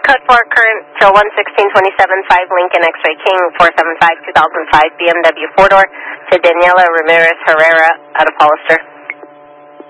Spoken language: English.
Code 4 current, till 11627.5 Lincoln X-Ray King, 475 2005 BMW 4-door to Daniela Ramirez Herrera out of Hollister.